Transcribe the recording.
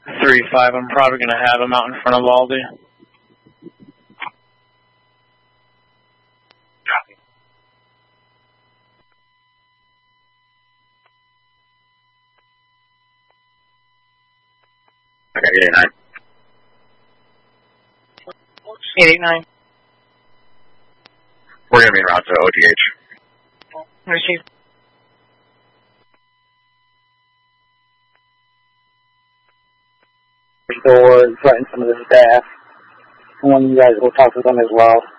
3-5, I'm probably going to have him out in front of Aldi. Okay, 89. 889. We're going to be en route to ODH. Receive. Door, threaten some of the staff. And when you guys will talk to them as well.